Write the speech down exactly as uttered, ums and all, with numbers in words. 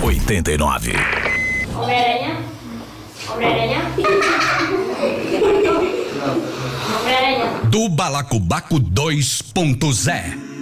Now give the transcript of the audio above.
oitenta e nove. Homem-Aranha? Homem-Aranha? Homem-Aranha? Do Balacobaco dois ponto zero.